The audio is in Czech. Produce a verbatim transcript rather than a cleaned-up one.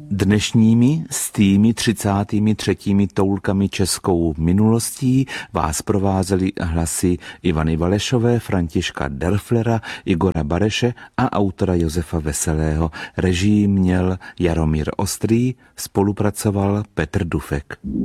Dnešními s tými třicátými třetími toulkami českou minulostí vás provázely hlasy Ivany Valešové, Františka Derflera, Igora Bareše a autora Josefa Veselého. Režii měl Jaromír Ostrý, spolupracoval Petr Dufek.